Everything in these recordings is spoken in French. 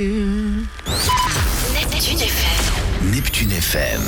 Neptune FM. Neptune FM.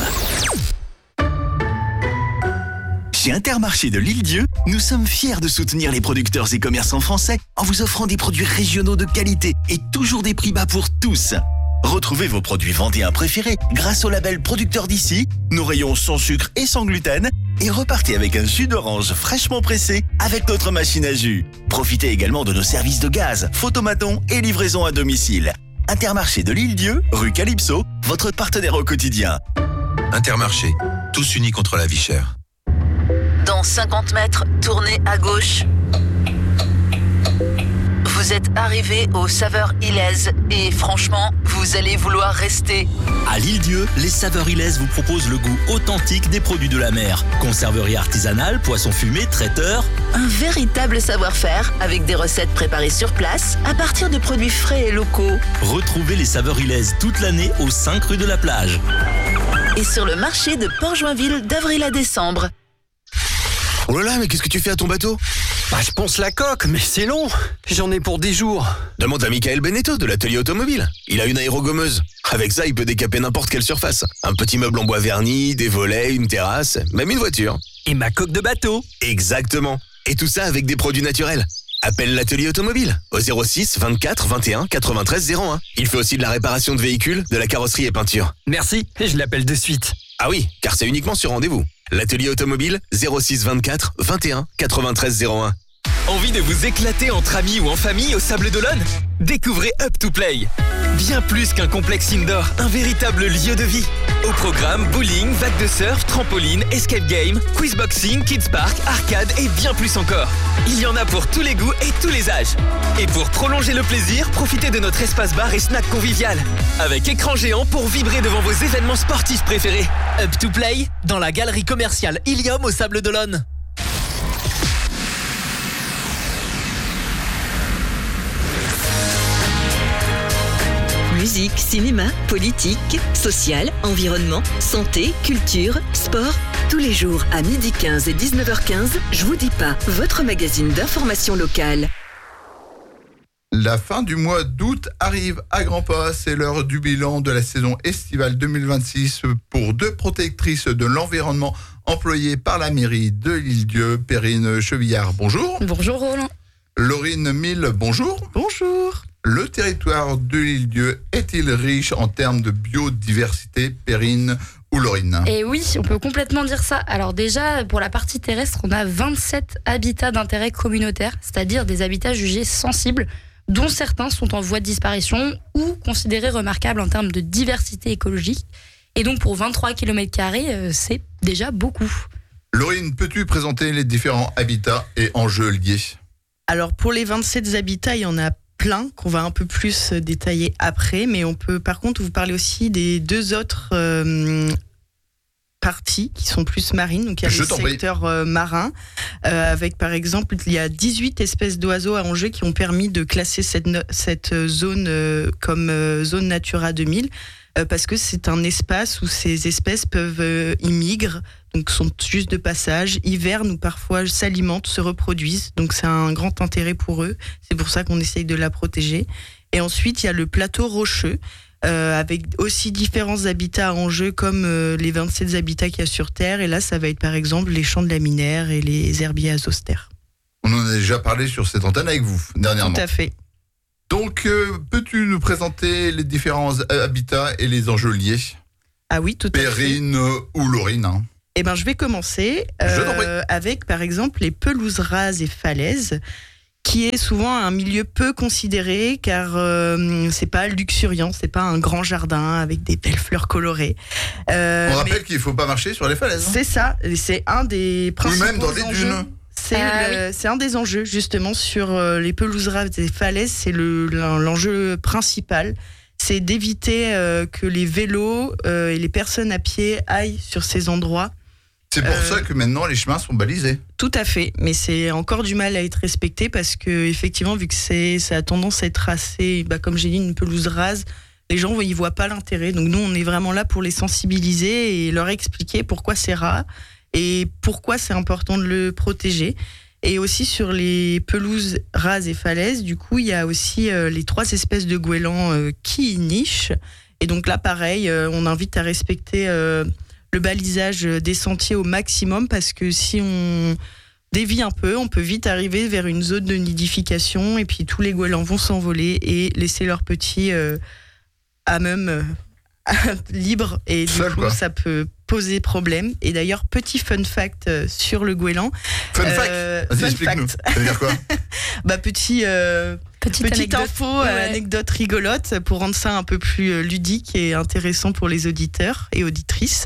Chez Intermarché de l'Île-Dieu, nous sommes fiers de soutenir les producteurs et commerçants français en vous offrant des produits régionaux de qualité et toujours des prix bas pour tous. Retrouvez vos produits vendéens préférés grâce au label Producteur d'ici, nos rayons sans sucre et sans gluten, et repartez avec un jus d'orange fraîchement pressé avec notre machine à jus. Profitez également de nos services de gaz, photomaton et livraison à domicile. Intermarché de l'Île-Dieu, rue Calypso, votre partenaire au quotidien. Intermarché, tous unis contre la vie chère. Dans 50 mètres, tournez à gauche. Vous êtes arrivé aux Saveurs Ilaises et franchement, vous allez vouloir rester. À l'Île-Dieu, les Saveurs Ilaises vous proposent le goût authentique des produits de la mer. Conserverie artisanale, poissons fumés, traiteurs. Un véritable savoir-faire avec des recettes préparées sur place à partir de produits frais et locaux. Retrouvez les Saveurs Ilaises toute l'année aux 5 rue de la Plage. Et sur le marché de Port-Joinville d'avril à décembre. Oh là là, mais qu'est-ce que tu fais à ton bateau ? Je ponce la coque, mais c'est long. J'en ai pour 10 jours. Demande à Michael Beneteau de l'atelier automobile. Il a une aérogommeuse. Avec ça, il peut décaper n'importe quelle surface. Un petit meuble en bois verni, des volets, une terrasse, même une voiture. Et ma coque de bateau. Exactement. Et tout ça avec des produits naturels. Appelle l'atelier automobile au 06 24 21 93 01. Il fait aussi de la réparation de véhicules, de la carrosserie et peinture. Merci, je l'appelle de suite. Ah oui, car c'est uniquement sur rendez-vous. L'atelier automobile 06 24 21 93 01. Envie de vous éclater entre amis ou en famille au Sable d'Olonne ? Découvrez Up to Play. Bien plus qu'un complexe indoor, un véritable lieu de vie. Au programme, bowling, vague de surf, trampoline, escape game, quiz boxing, kids park, arcade et bien plus encore. Il y en a pour tous les goûts et tous les âges. Et pour prolonger le plaisir, profitez de notre espace bar et snack convivial. Avec écran géant pour vibrer devant vos événements sportifs préférés. Up to Play, dans la galerie commerciale Ilium au Sable d'Olonne. Musique, cinéma, politique, social, environnement, santé, culture, sport. Tous les jours à 12h15 et 19h15, Je vous dis pas, votre magazine d'information locale. La fin du mois d'août arrive à grands pas. C'est l'heure du bilan de la saison estivale 2026 pour 2 protectrices de l'environnement employées par la mairie de l'Île-Dieu. Perrine Chevillard, bonjour. Bonjour Roland. Laurine Mille, bonjour. Bonjour. Le territoire de l'Île-Dieu est-il riche en termes de biodiversité, Perrine ou Laurine ? Et oui, on peut complètement dire ça. Alors déjà, pour la partie terrestre, on a 27 habitats d'intérêt communautaire, c'est-à-dire des habitats jugés sensibles, dont certains sont en voie de disparition ou considérés remarquables en termes de diversité écologique. Et donc pour 23 km², c'est déjà beaucoup. Laurine, peux-tu présenter les différents habitats et enjeux liés ? Alors pour les 27 habitats, il y en a plein qu'on va un peu plus détailler après, mais on peut par contre vous parler aussi des 2 autres parties qui sont plus marines. Donc il y a le secteur marin, avec par exemple, il y a 18 espèces d'oiseaux à Angers qui ont permis de classer cette zone comme zone Natura 2000, parce que c'est un espace où ces espèces peuvent y migrent, donc sont juste de passage, hivernent ou parfois s'alimentent, se reproduisent. Donc c'est un grand intérêt pour eux. C'est pour ça qu'on essaye de la protéger. Et ensuite, il y a le plateau rocheux, avec aussi différents habitats à enjeu comme les 27 habitats qu'il y a sur Terre. Et là, ça va être par exemple les champs de laminaires et les herbiers à zoster. On en a déjà parlé sur cette antenne avec vous dernièrement. Tout à fait. Donc, peux-tu nous présenter les différents habitats et les enjeux liés ? Ah oui, tout à fait. Perrine ou Laurine, hein. Eh ben, je vais commencer avec, par exemple, les pelouses rases et falaises, qui est souvent un milieu peu considéré, car c'est pas luxuriant, c'est pas un grand jardin avec des belles fleurs colorées. On rappelle qu'il faut pas marcher sur les falaises. C'est ça, c'est un des principaux ou même dans les enjeux. dunes. C'est un des enjeux, justement, sur les pelouses rases et falaises, c'est l'enjeu principal. C'est d'éviter que les vélos et les personnes à pied aillent sur ces endroits. C'est pour ça que maintenant les chemins sont balisés. Tout à fait, mais c'est encore du mal à être respecté parce que effectivement, vu que ça a tendance à être tracé, comme j'ai dit, une pelouse rase, les gens ils voient pas l'intérêt. Donc nous, on est vraiment là pour les sensibiliser et leur expliquer pourquoi c'est rare et pourquoi c'est important de le protéger. Et aussi sur les pelouses rases et falaises, du coup, il y a aussi les 3 espèces de goélands qui y nichent. Et donc là, pareil, on invite à respecter le balisage des sentiers au maximum parce que si on dévie un peu, on peut vite arriver vers une zone de nidification et puis tous les goélands vont s'envoler et laisser leurs petits à même libres et du coup ça peut poser problème. Et d'ailleurs, petit fun fact sur le goéland. Fun fact. Vas-y, explique-nous. Ça veut dire quoi? Petite info, anecdote rigolote pour rendre ça un peu plus ludique et intéressant pour les auditeurs et auditrices.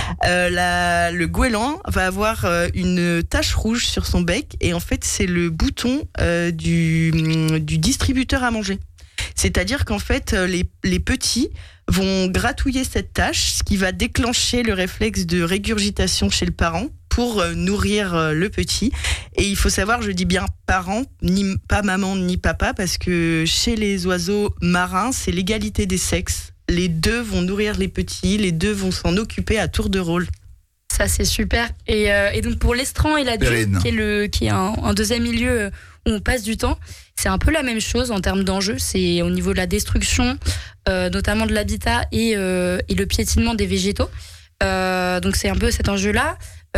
Le goéland va avoir une tache rouge sur son bec et en fait c'est le bouton du distributeur à manger. C'est-à-dire qu'en fait les petits vont gratouiller cette tache, ce qui va déclencher le réflexe de régurgitation chez le parent pour nourrir le petit. Et il faut savoir, je dis bien parent, pas maman ni papa, parce que chez les oiseaux marins, c'est l'égalité des sexes. Les deux vont nourrir les petits, les deux vont s'en occuper à tour de rôle. Ça, c'est super. Et donc pour l'estran et la dune, qui est un deuxième milieu où on passe du temps, c'est un peu la même chose en termes d'enjeux. C'est au niveau de la destruction, notamment de l'habitat et le piétinement des végétaux. Donc c'est un peu cet enjeu-là.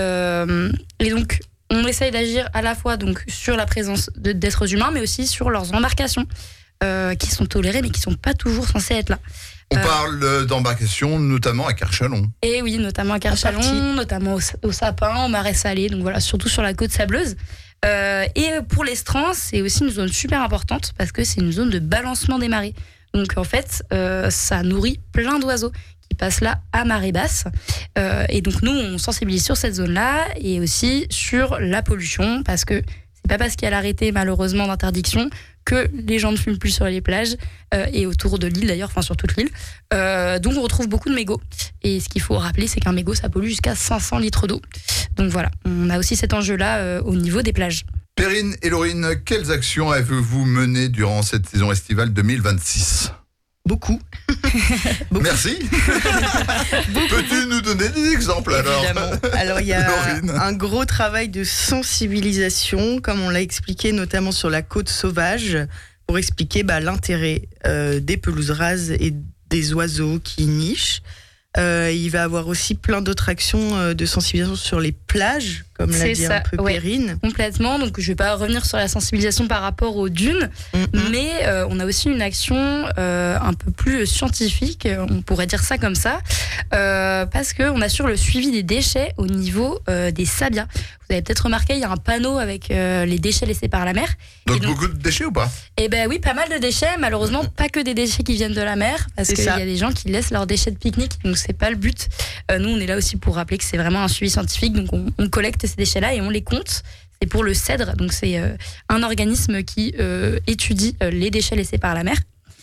Et donc on essaye d'agir à la fois donc sur la présence d'êtres humains, mais aussi sur leurs embarcations qui sont tolérées, mais qui sont pas toujours censées être là. On parle d'embarcations, notamment à Carchalon. Et oui, notamment à Carchalon, notamment au Sapin, au Marais Salé, donc voilà, surtout sur la côte sableuse. Et pour l'estran, c'est aussi une zone super importante parce que c'est une zone de balancement des marées. Donc en fait, ça nourrit plein d'oiseaux qui passent là à marée basse. Et donc nous, on sensibilise sur cette zone-là et aussi sur la pollution parce que c'est pas parce qu'il y a l'arrêté malheureusement d'interdiction que les gens ne fument plus sur les plages et autour de l'île d'ailleurs, enfin sur toute l'île. Donc on retrouve beaucoup de mégots. Et ce qu'il faut rappeler, c'est qu'un mégot, ça pollue jusqu'à 500 litres d'eau. Donc voilà, on a aussi cet enjeu-là au niveau des plages. Perrine et Laurine, quelles actions avez-vous menées durant cette saison estivale 2026 ? Beaucoup. Merci. Peux-tu nous donner des exemples alors ? Alors il y a un gros travail de sensibilisation, comme on l'a expliqué notamment sur la côte sauvage, pour expliquer l'intérêt des pelouses rases et des oiseaux qui y nichent. Il va y avoir aussi plein d'autres actions de sensibilisation sur les plages, comme l'a dit un peu Perrine. Complètement, donc je ne vais pas revenir sur la sensibilisation par rapport aux dunes, mais on a aussi une action un peu plus scientifique, on pourrait dire ça comme ça, parce qu'on assure le suivi des déchets au niveau des sabias. Vous avez peut-être remarqué, il y a un panneau avec les déchets laissés par la mer. Donc beaucoup de déchets ou pas ? Eh ben oui, pas mal de déchets, malheureusement pas que des déchets qui viennent de la mer, parce qu'il y a des gens qui laissent leurs déchets de pique-nique, donc c'est pas le but. Nous on est là aussi pour rappeler que c'est vraiment un suivi scientifique, donc on collecte ces déchets-là et on les compte. C'est pour le CEDRE, donc c'est un organisme qui étudie les déchets laissés par la mer.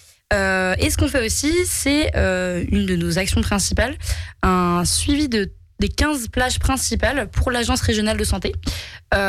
Et ce qu'on fait aussi, c'est une de nos actions principales, un suivi des 15 plages principales pour l'Agence régionale de santé. L'ARS ?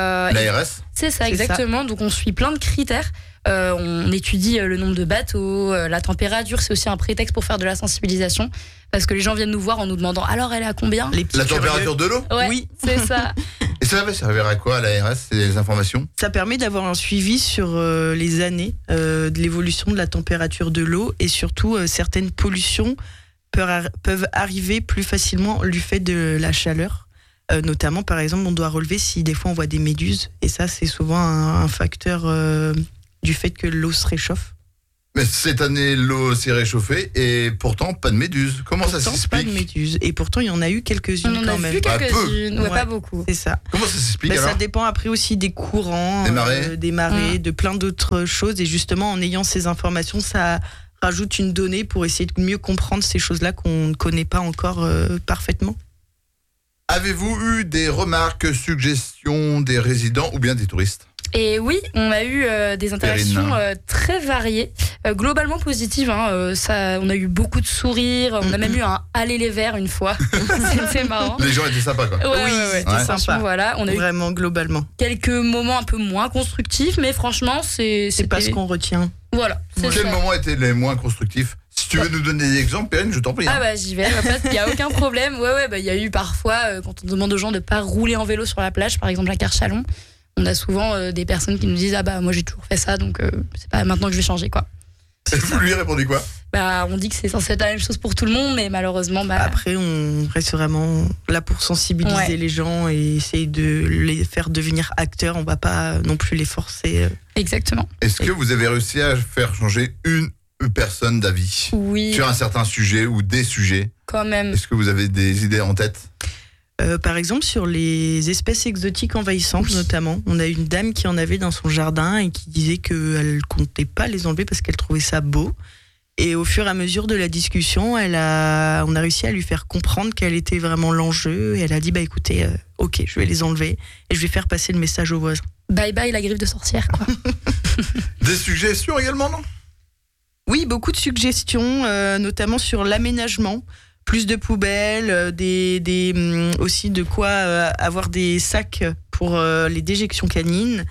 C'est ça, exactement. Donc on suit plein de critères. On étudie le nombre de bateaux, la température, c'est aussi un prétexte pour faire de la sensibilisation. Parce que les gens viennent nous voir en nous demandant alors elle est à combien ? La température de l'eau ? Oui, c'est ça. Et ça va servir à quoi à l'ARS, ces informations ? Ça permet d'avoir un suivi sur les années de l'évolution de la température de l'eau et surtout certaines pollutions peuvent arriver plus facilement du fait de la chaleur. Notamment, par exemple, on doit relever si des fois on voit des méduses. Et ça, c'est souvent un facteur du fait que l'eau se réchauffe. Mais cette année, l'eau s'est réchauffée et pourtant pas de méduses. Comment ça s'explique ? Pas de méduses. Et pourtant, il y en a eu quelques-unes quand même. On en a vu quelques-unes, pas beaucoup. C'est ça. Comment ça s'explique alors ? Ça dépend après aussi des courants, des marées, de plein d'autres choses. Et justement, en ayant ces informations, ça rajoute une donnée pour essayer de mieux comprendre ces choses-là qu'on ne connaît pas encore parfaitement. Avez-vous eu des remarques, suggestions des résidents ou bien des touristes ? Et oui, on a eu des interactions très variées, globalement positives. On a eu beaucoup de sourires, on a même eu un « Allez les Verts » une fois. C'était marrant. Les gens étaient sympas, quoi. Oui, c'était sympa. Voilà, on a vraiment globalement. Quelques moments un peu moins constructifs, mais franchement, c'est pas ce qu'on retient. Voilà. Quels moments étaient les moins constructifs ? Si tu veux nous donner des exemples, Perrine, je t'en prie. J'y vais, il n'y a aucun problème. Il y a eu parfois, quand on demande aux gens de ne pas rouler en vélo sur la plage, par exemple à Carchalon, on a souvent des personnes qui nous disent moi j'ai toujours fait ça, donc c'est pas maintenant que je vais changer, quoi. Et vous lui répondez quoi ? On dit que c'est censé être la même chose pour tout le monde, mais malheureusement... Après, on reste vraiment là pour sensibiliser les gens et essayer de les faire devenir acteurs. On va pas non plus les forcer. Exactement. Est-ce que vous avez réussi à faire changer une personne d'avis sur un certain sujet ou des sujets ? Quand même. Est-ce que vous avez des idées en tête ? Par exemple, sur les espèces exotiques envahissantes, notamment, on a une dame qui en avait dans son jardin et qui disait qu'elle comptait pas les enlever parce qu'elle trouvait ça beau. Et au fur et à mesure de la discussion, on a réussi à lui faire comprendre quel était vraiment l'enjeu. Et elle a dit, écoutez, ok, je vais les enlever et je vais faire passer le message aux voisins. Bye bye la griffe de sorcière, quoi. Des suggestions également, non ? Oui, beaucoup de suggestions, notamment sur l'aménagement. Plus de poubelles, aussi de quoi avoir des sacs pour les déjections canines,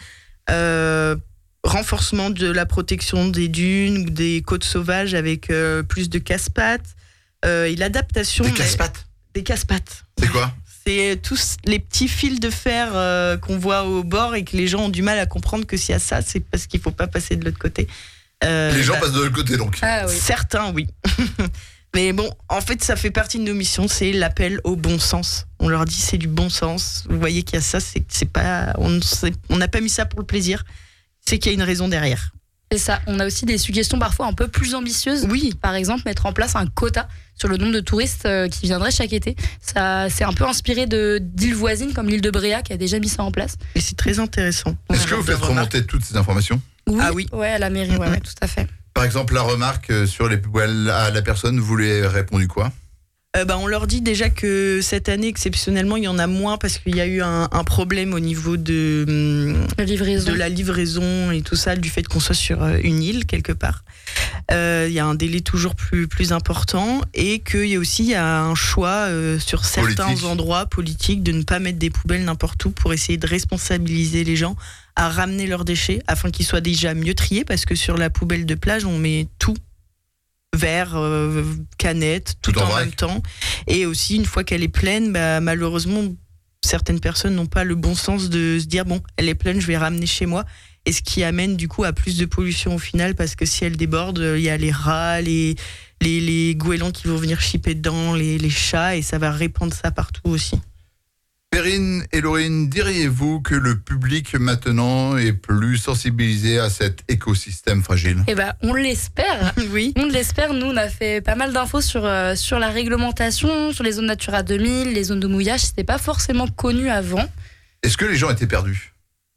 renforcement de la protection des dunes ou des côtes sauvages avec plus de casse-pattes, et l'adaptation... Des casse-pattes ? Des casse-pattes. C'est quoi ? C'est tous les petits fils de fer qu'on voit au bord et que les gens ont du mal à comprendre que s'il y a ça, c'est parce qu'il ne faut pas passer de l'autre côté. Les gens passent de l'autre côté, donc. Ah, oui. Certains, oui. Mais bon, en fait, ça fait partie de nos missions, c'est l'appel au bon sens. On leur dit c'est du bon sens. Vous voyez qu'il y a ça, c'est pas, on n'a pas mis ça pour le plaisir. C'est qu'il y a une raison derrière. C'est ça. On a aussi des suggestions parfois un peu plus ambitieuses. Oui. Par exemple, mettre en place un quota sur le nombre de touristes qui viendraient chaque été. Ça, c'est un peu inspiré d'îles voisines comme l'île de Bréa qui a déjà mis ça en place. Et c'est très intéressant. Est-ce que vous faites remonter toutes ces informations ? Oui. Ah oui. Ouais, à la mairie, ouais, tout à fait. Par exemple, la remarque sur les poubelles à la personne, vous lui avez répondu quoi ? On leur dit déjà que cette année, exceptionnellement, il y en a moins parce qu'il y a eu un problème au niveau de la livraison et tout ça, du fait qu'on soit sur une île quelque part. Il y a un délai toujours plus important et qu'il y a aussi un choix sur certains endroits politiques de ne pas mettre des poubelles n'importe où pour essayer de responsabiliser les gens à ramener leurs déchets afin qu'ils soient déjà mieux triés, parce que sur la poubelle de plage, on met tout. Verre, canette, tout en même temps. Et aussi, une fois qu'elle est pleine, malheureusement, certaines personnes n'ont pas le bon sens de se dire, bon, elle est pleine, je vais ramener chez moi. Et ce qui amène du coup à plus de pollution au final, parce que si elle déborde, il y a les rats, les goélands qui vont venir chipper dedans, les chats, et ça va répandre ça partout aussi. Perrine et Laurine, diriez-vous que le public maintenant est plus sensibilisé à cet écosystème fragile ? On l'espère. Oui. On l'espère. Nous, on a fait pas mal d'infos sur la réglementation, sur les zones Natura 2000, les zones de mouillage. C'était pas forcément connu avant. Est-ce que les gens étaient perdus ?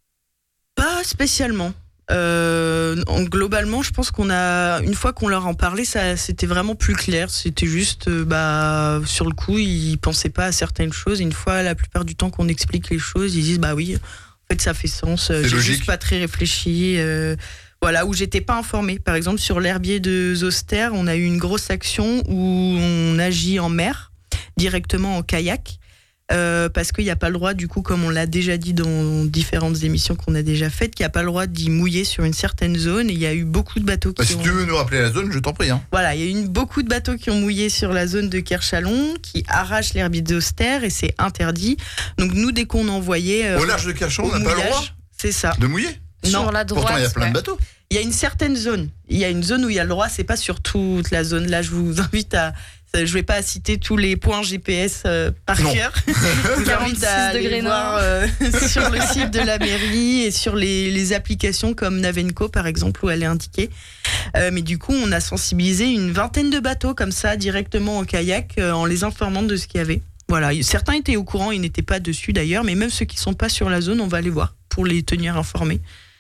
Pas spécialement. Globalement, je pense une fois qu'on leur en parlait, ça c'était vraiment plus clair. C'était juste, sur le coup, ils pensaient pas à certaines choses. Une fois, la plupart du temps qu'on explique les choses, ils disent oui, en fait, ça fait sens. J'ai juste pas très réfléchi. Où j'étais pas informée. Par exemple, sur l'herbier de Zoster, on a eu une grosse action où on agit en mer, directement en kayak. Parce qu'il n'y a pas le droit, du coup, comme on l'a déjà dit dans différentes émissions qu'on a déjà faites, qu'il n'y a pas le droit d'y mouiller sur une certaine zone. Et il y a eu beaucoup de bateaux qui Si tu veux nous rappeler la zone, je t'en prie. Voilà, il y a eu beaucoup de bateaux qui ont mouillé sur la zone de Kerchalon, qui arrachent l'herbier d'Auster, et c'est interdit. Donc nous, dès qu'on envoyait... au large de Kerchalon, on n'a pas le droit ? C'est ça. De mouiller ? Non. Sur la droite, pourtant, il y a plein de bateaux. Il y a une certaine zone. Il y a une zone où il y a le droit, c'est pas sur toute la zone. Là, je vous invite à... Je vais pas citer tous les points GPS par cœur. Je vous invite à aller voir sur le site de la mairie et sur les applications comme Navenco, par exemple, où elle est indiquée. Mais du coup, on a sensibilisé une vingtaine de bateaux comme ça, directement en kayak, en les informant de ce qu'il y avait. Voilà. Certains étaient au courant, ils n'étaient pas dessus d'ailleurs, mais même ceux qui sont pas sur la zone, on va les voir pour les tenir informés.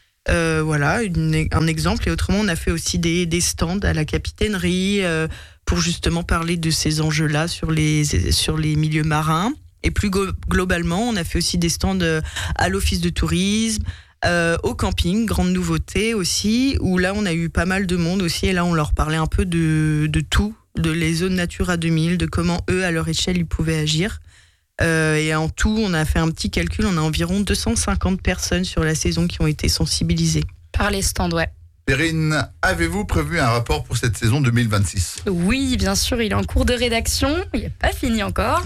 Un exemple. Et autrement, on a fait aussi des stands à la capitainerie pour justement parler de ces enjeux-là sur les milieux marins. Et plus globalement, on a fait aussi des stands à l'office de tourisme, au camping, grande nouveauté aussi, où là, on a eu pas mal de monde aussi. Et là, on leur parlait un peu de tout, de les zones Natura 2000, de comment eux, à leur échelle, ils pouvaient agir. Et en tout, on a fait un petit calcul, on a environ 250 personnes sur la saison qui ont été sensibilisées. Par les stands, ouais. Perrine, avez-vous prévu un rapport pour cette saison 2026 ? Oui, bien sûr, il est en cours de rédaction, il n'est pas fini encore.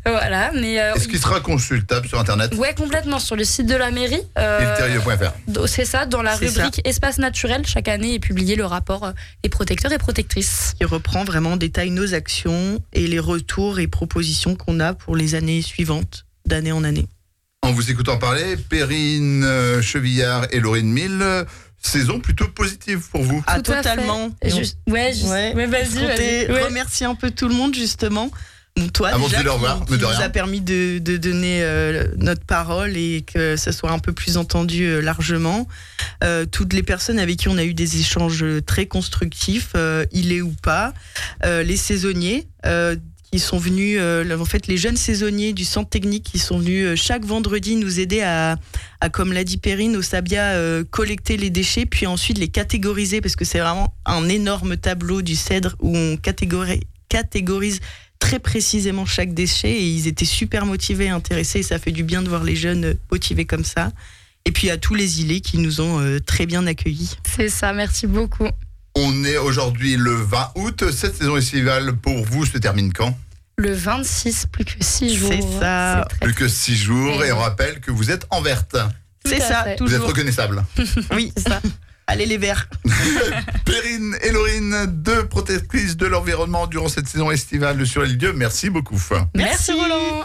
Voilà, mais est-ce qu'il sera consultable sur internet? Ouais, complètement, sur le site de la mairie. Ilterieux.fr. C'est ça, dans la rubrique Espace naturel, chaque année est publié le rapport des protecteurs et protectrices. Qui reprend vraiment en détail nos actions et les retours et propositions qu'on a pour les années suivantes, d'année en année. En vous écoutant parler, Perrine Chevillard et Laurine Mille, saison plutôt positive pour vous. Ah, totalement. Vas-y. Remercier un peu tout le monde, justement. Toi, avant déjà, de qui nous a permis de donner notre parole et que ça soit un peu plus entendu largement. Toutes les personnes avec qui on a eu des échanges très constructifs, il est ou pas. Les saisonniers qui sont venus, en fait, les jeunes saisonniers du centre technique qui sont venus chaque vendredi nous aider à comme l'a dit Perrine, au Sabia, collecter les déchets, puis ensuite les catégoriser, parce que c'est vraiment un énorme tableau du Cèdre où on catégorise très précisément chaque déchet, et ils étaient super motivés, intéressés, et ça fait du bien de voir les jeunes motivés comme ça. Et puis à tous les îlets qui nous ont très bien accueillis. C'est ça, merci beaucoup. On est aujourd'hui le 20 août. Cette saison estivale, pour vous, se termine quand? Le 26, plus que 6 jours. C'est ça. Plus que 6 jours, et on rappelle que vous êtes en verte. C'est ça, toujours. Vous êtes reconnaissable. Oui, c'est ça. Allez les verts. Perrine et Laurine, 2 protectrices de l'environnement durant cette saison estivale sur l'Île-Dieu. Merci beaucoup. Merci Roland.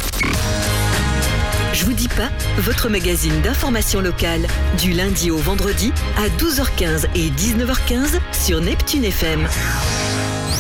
Je vous dis pas, votre magazine d'information locale, du lundi au vendredi à 12h15 et 19h15 sur Neptune FM.